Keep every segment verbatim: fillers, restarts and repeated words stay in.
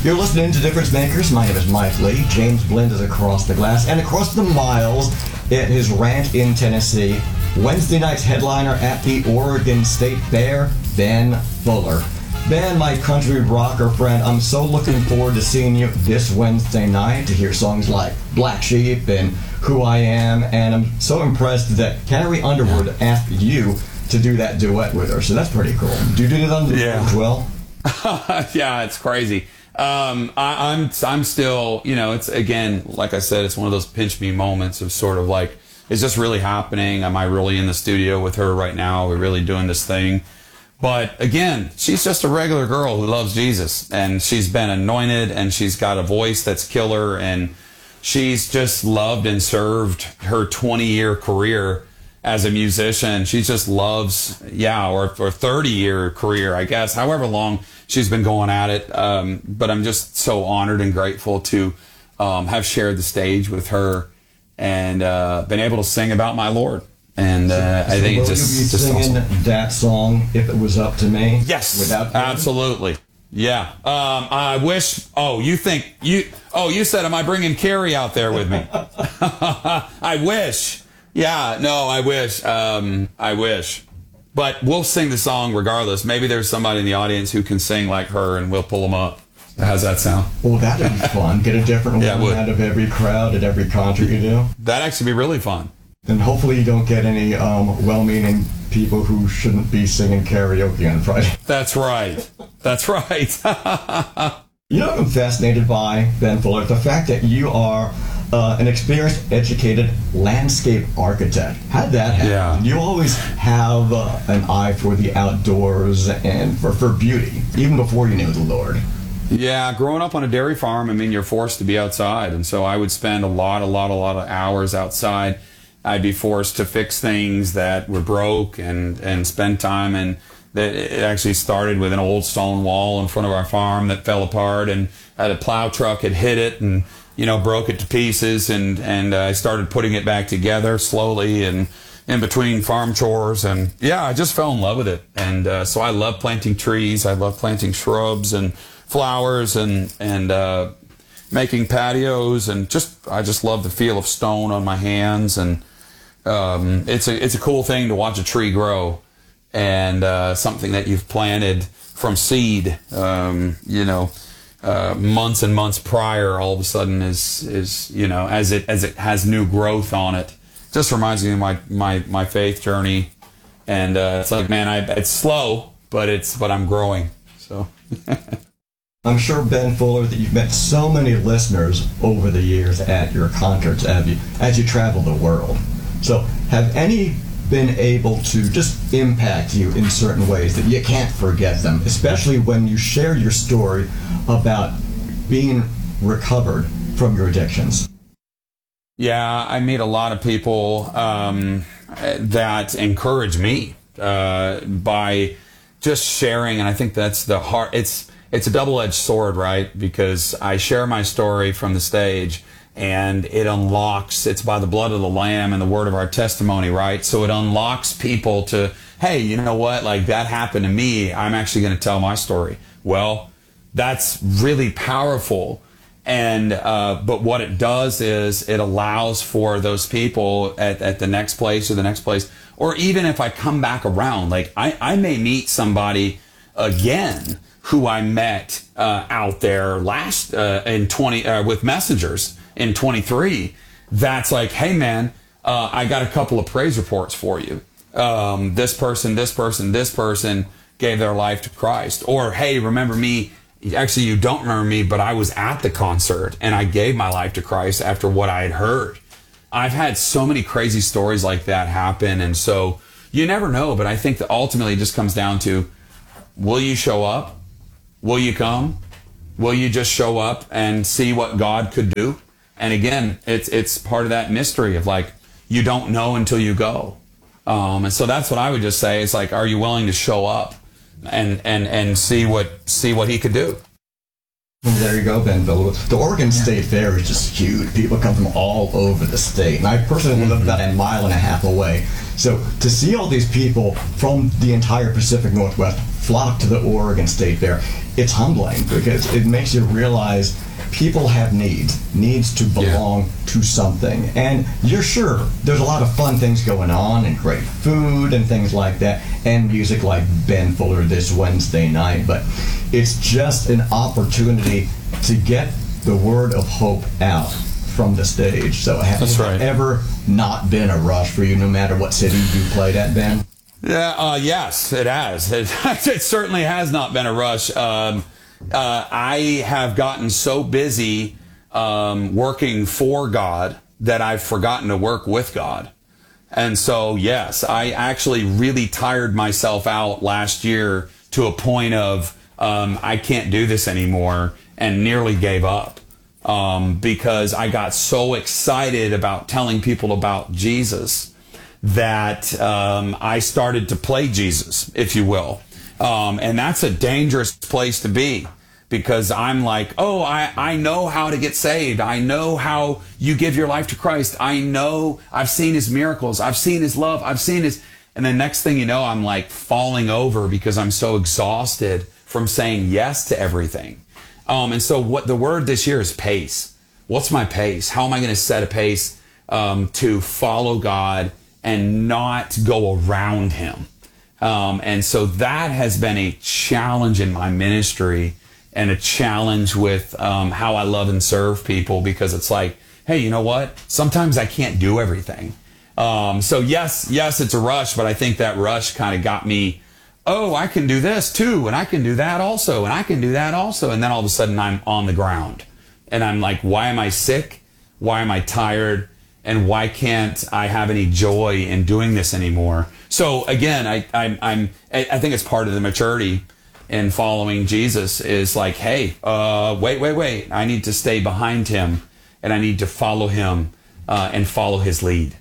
You're listening to Difference Makers. My name is Mike Lee. James Blend is across the glass and across the miles at his ranch in Tennessee. Wednesday night's headliner at the Oregon State Fair, Ben Fuller. Ben, my country rocker friend, I'm so looking forward to seeing you this Wednesday night to hear songs like Black Sheep and Who I Am, and I'm so impressed that Carrie Underwood asked you to do that duet with her, so that's pretty cool. Do you do that on the yeah. as well? Yeah, it's crazy. Um, I, I'm I'm still, you know, it's, again, like I said, it's one of those pinch me moments of sort of like, is this really happening? Am I really in the studio with her right now? Are we really doing this thing? But again, she's just a regular girl who loves Jesus, and she's been anointed, and she's got a voice that's killer, and she's just loved and served her twenty year career as a musician. She just loves, yeah, or, or thirty year career, I guess, however long she's been going at it. Um, but I'm just so honored and grateful to um, have shared the stage with her and uh, been able to sing about my Lord. And uh, so, I think so it's just, you be just singing awesome. that song, If It Was Up to Me? Yes, without absolutely. Yeah. Um, I wish. Oh, you think you? Oh, you said, am I bringing Carrie out there with me? I wish. Yeah. No, I wish. Um, I wish. But we'll sing the song regardless. Maybe there's somebody in the audience who can sing like her, and we'll pull them up. How's that sound? Well, that'd be fun. Get a different Yeah, one out of every crowd at every concert you do. That'd actually be really fun. And hopefully you don't get any um, well-meaning people who shouldn't be singing karaoke on Friday. That's right. That's right. You know what I'm fascinated by, Ben Fuller? The fact that you are uh, an experienced, educated landscape architect. How did that happen? Yeah. You always have uh, an eye for the outdoors and for, for beauty, even before you knew the Lord. Yeah, growing up on a dairy farm, I mean, you're forced to be outside. And so I would spend a lot, a lot, a lot of hours outside. I'd be forced to fix things that were broke and, and spend time. And that it actually started with an old stone wall in front of our farm that fell apart, and I had a plow truck had hit it and, you know, broke it to pieces. And, and uh, I started putting it back together slowly and in between farm chores. And yeah, I just fell in love with it. And uh, so I love planting trees. I love planting shrubs and flowers and, and, uh, making patios, and just, I just love the feel of stone on my hands. And, Um, it's a it's a cool thing to watch a tree grow, and uh, something that you've planted from seed, um, you know, uh, months and months prior, all of a sudden is is you know, as it as it has new growth on it. Just reminds me of my my my faith journey, and uh, it's like, man, I it's slow, but it's but I'm growing. So. I'm sure, Ben Fuller, that you've met so many listeners over the years at your concerts as you, as you travel the world. So have any been able to just impact you in certain ways that you can't forget them, especially when you share your story about being recovered from your addictions? Yeah, I meet a lot of people um, that encourage me uh, by just sharing, and I think that's the heart. It's it's a double-edged sword, right? Because I share my story from the stage, and it unlocks, it's by the blood of the Lamb and the word of our testimony, right? So it unlocks people to, hey, you know what, like that happened to me, I'm actually going to tell my story. Well, that's really powerful. And, uh, but what it does is it allows for those people at, at the next place or the next place, or even if I come back around, like I, I may meet somebody again who I met uh, out there last uh, in twenty uh, with Messengers in twenty-three. That's like, hey man, uh, I got a couple of praise reports for you. Um, this person, this person, this person gave their life to Christ. Or hey, remember me? Actually, you don't remember me, but I was at the concert and I gave my life to Christ after what I had heard. I've had so many crazy stories like that happen, and so you never know. But I think that ultimately it just comes down to, will you show up? Will you come? Will you just show up and see what God could do? And again, it's it's part of that mystery of like, you don't know until you go. Um, and so that's what I would just say. It's like, are you willing to show up and and and see what see what He could do? There you go, Ben Villa. The Oregon State Fair is just huge. People come from all over the state. And I personally live about a mile and a half away. So to see all these people from the entire Pacific Northwest flock to the Oregon State Fair, it's humbling because it makes you realize people have needs, needs to belong yeah. to something. And you're sure there's a lot of fun things going on and great food and things like that and music like Ben Fuller this Wednesday night. But it's just an opportunity to get the word of hope out from the stage. So has That's it right. ever not been a rush for you, no matter what city you played at, Ben? Yeah, uh, yes, it has. It, it certainly has not been a rush. Um, uh, I have gotten so busy um, working for God that I've forgotten to work with God. And so, yes, I actually really tired myself out last year to a point of um, I can't do this anymore and nearly gave up um, because I got so excited about telling people about Jesus that um, I started to play Jesus, if you will. Um, and that's a dangerous place to be because I'm like, oh, I, I know how to get saved. I know how you give your life to Christ. I know I've seen his miracles. I've seen his love. I've seen his... And then next thing you know, I'm like falling over because I'm so exhausted from saying yes to everything. Um, and so what the word this year is pace. What's my pace? How am I going to set a pace um, to follow God and not go around him? Um, and so that has been a challenge in my ministry and a challenge with um, how I love and serve people because it's like, hey, you know what? Sometimes I can't do everything. Um, so yes, yes, it's a rush, but I think that rush kind of got me, oh, I can do this too, and I can do that also, and I can do that also. And then all of a sudden I'm on the ground and I'm like, why am I sick? Why am I tired? And why can't I have any joy in doing this anymore? So again, I, I, I'm, I think it's part of the maturity in following Jesus is like, hey, uh, wait, wait, wait. I need to stay behind him and I need to follow him uh, and follow his lead.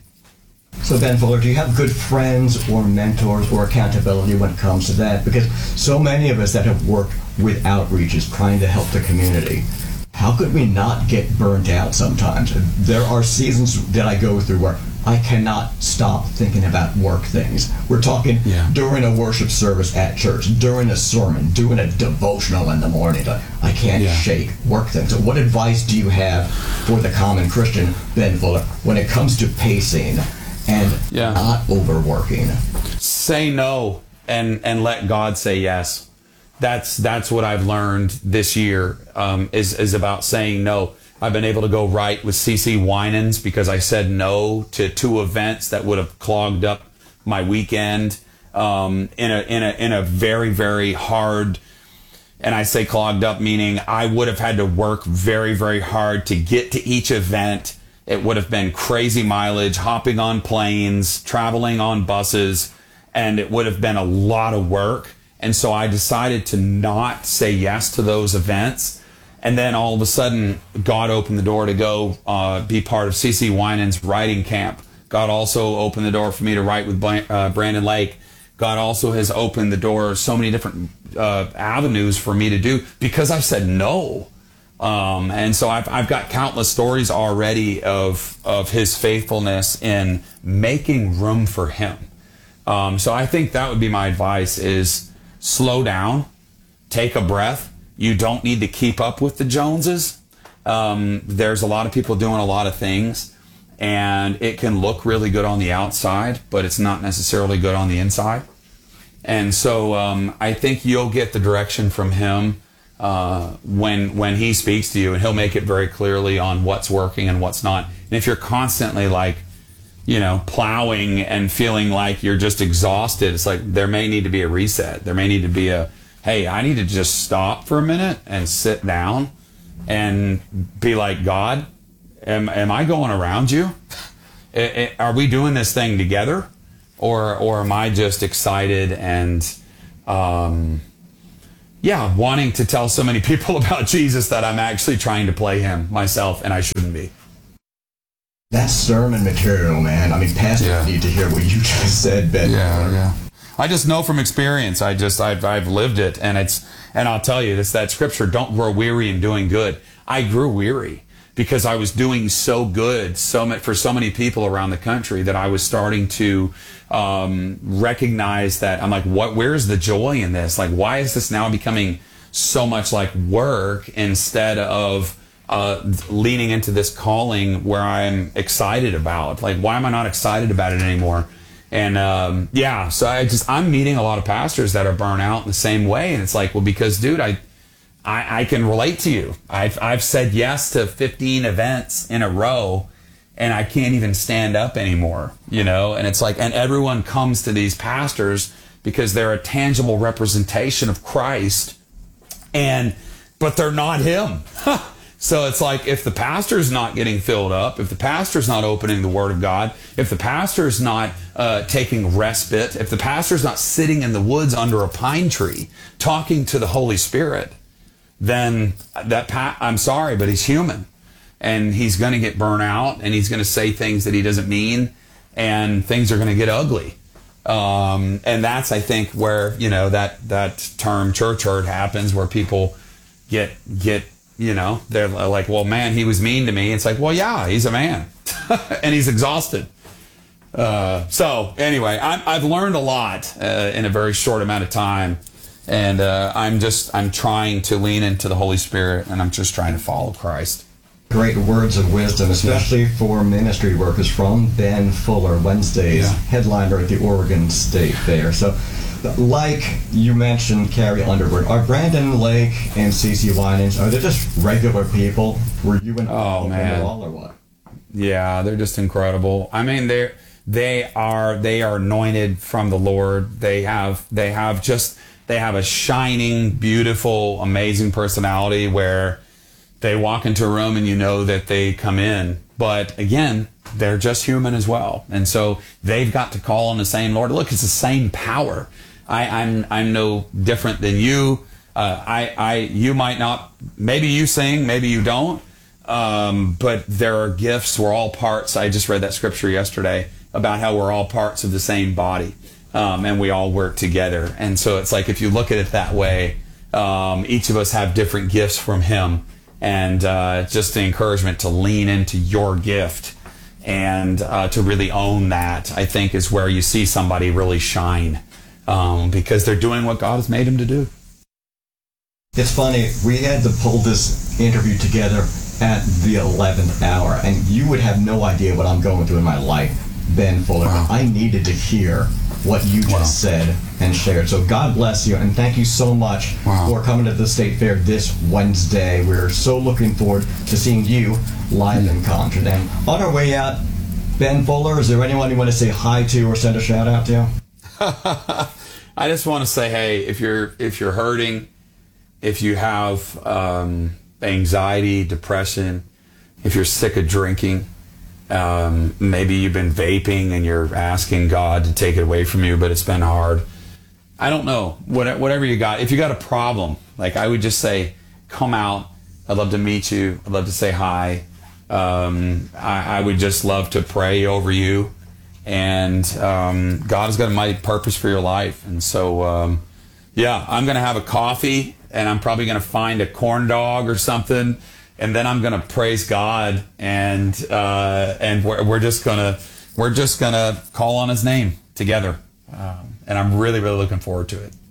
So Ben Fuller, do you have good friends or mentors or accountability when it comes to that? Because so many of us that have worked with outreaches trying to help the community, how could we not get burnt out sometimes? There are seasons that I go through where I cannot stop thinking about work things. We're talking yeah. during a worship service at church, during a sermon, doing a devotional in the morning. I can't yeah. shake work things. So what advice do you have for the common Christian, Ben Fuller, when it comes to pacing and yeah. not overworking? Say no and, and let God say yes. That's that's what I've learned this year um, is is about saying no. I've been able to go right with C C Winans because I said no to two events that would have clogged up my weekend um, in a in a in a very very hard. And I say clogged up meaning I would have had to work very very hard to get to each event. It would have been crazy mileage, hopping on planes, traveling on buses, and it would have been a lot of work. And so I decided to not say yes to those events. And then all of a sudden, God opened the door to go uh, be part of C C Winans writing camp. God also opened the door for me to write with uh, Brandon Lake. God also has opened the door, so many different uh, avenues for me to do because I've said no. Um, and so I've, I've got countless stories already of, of his faithfulness in making room for him. Um, so I think that would be my advice is slow down, take a breath. You don't need to keep up with the Joneses. Um, there's a lot of people doing a lot of things, and it can look really good on the outside, but it's not necessarily good on the inside. And so um, I think you'll get the direction from him uh, when when he speaks to you, and he'll make it very clearly on what's working and what's not. And if you're constantly like, you know, plowing and feeling like you're just exhausted, it's like there may need to be a reset. There may need to be a, hey, I need to just stop for a minute and sit down and be like, God, am, am I going around you? It, it, are we doing this thing together? Or, or am I just excited and, um, yeah, wanting to tell so many people about Jesus that I'm actually trying to play him myself and I shouldn't be? That's sermon material, man. I mean, pastors yeah. need to hear what you just said, Ben. Yeah, yeah. I just know from experience. I just I've I've lived it, and it's and I'll tell you this: that scripture, "Don't grow weary in doing good." I grew weary because I was doing so good, so much for so many people around the country that I was starting to um, recognize that I'm like, what? Where's the joy in this? Like, why is this now becoming so much like work instead of uh, leaning into this calling where I'm excited about? Like, why am I not excited about it anymore? And um, yeah, so I just I'm meeting a lot of pastors that are burnt out in the same way, and it's like, well, because dude, I. I, I can relate to you. I've, I've said yes to fifteen events in a row, and I can't even stand up anymore, you know? And it's like, and everyone comes to these pastors because they're a tangible representation of Christ, and, but they're not him. So it's like, if the pastor's not getting filled up, if the pastor's not opening the Word of God, if the pastor's not uh, taking respite, if the pastor's not sitting in the woods under a pine tree talking to the Holy Spirit, then that pa- I'm sorry, but he's human, and he's going to get burnt out, and he's going to say things that he doesn't mean, and things are going to get ugly. Um, and that's, I think, where, you know, that, that term church hurt happens, where people get, get, you know, they're like, well, man, he was mean to me. It's like, well, yeah, he's a man and he's exhausted. Uh, so anyway, I'm, I've learned a lot uh, in a very short amount of time. And uh, I'm just, I'm trying to lean into the Holy Spirit, and I'm just trying to follow Christ. Great words of wisdom, especially for ministry workers, from Ben Fuller, Wednesday's yeah. headliner at the Oregon State Fair. So, like you mentioned, Carrie Underwood, are Brandon Lake and CeCe Winans, are they just regular people? Were you involved oh, man. in it all, or what? Yeah, they're just incredible. I mean, they're, they are, they are anointed from the Lord. They have, they have just... They have a shining, beautiful, amazing personality where they walk into a room and you know that they come in. But again, they're just human as well. And so they've got to call on the same Lord. Look, it's the same power. I, I'm I'm no different than you. Uh, I, I you might not, maybe you sing, maybe you don't. Um, but there are gifts. We're all parts. I just read that scripture yesterday about how we're all parts of the same body. Um, and we all work together. And so it's like, if you look at it that way, um, each of us have different gifts from him. And uh, just the encouragement to lean into your gift and uh, to really own that, I think, is where you see somebody really shine, um, because they're doing what God has made them to do. It's funny, we had to pull this interview together at the eleventh hour, and you would have no idea what I'm going through in my life, Ben Fuller. Wow. I needed to hear what you just wow. said and shared. So God bless you, and thank you so much wow. for coming to the State Fair this Wednesday. We're so looking forward to seeing you live in concert. And on our way out, Ben Fuller, is there anyone you want to say hi to or send a shout out to? I just want to say, hey, if you're if you're hurting, if you have um, anxiety, depression, if you're sick of drinking, Um, maybe you've been vaping and you're asking God to take it away from you, but it's been hard. I don't know. What, whatever you got. If you got a problem, like, I would just say, come out. I'd love to meet you. I'd love to say hi. Um, I, I would just love to pray over you. And um, God has got a mighty purpose for your life. And so, um, yeah, I'm going to have a coffee, and I'm probably going to find a corn dog or something. And then I'm going to praise God, and uh, and we're, we're just gonna we're just gonna call on His name together, um, and I'm really really looking forward to it.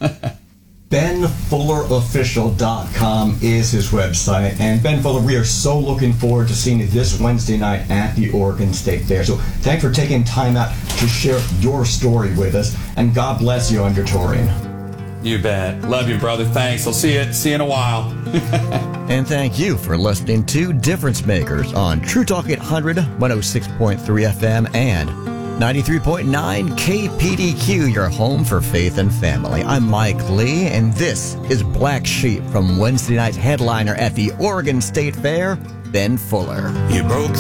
Ben Fuller Official dot com is his website, and Ben Fuller, we are so looking forward to seeing you this Wednesday night at the Oregon State Fair. So thanks for taking time out to share your story with us, and God bless you on your touring. You bet. Love you, brother. Thanks. I'll see you, see you in a while. And thank you for listening to Difference Makers on True Talk eight hundred, one oh six point three F M, and ninety-three point nine K P D Q, your home for faith and family. I'm Mike Lee, and this is Black Sheep from Wednesday night's headliner at the Oregon State Fair, Ben Fuller. You broke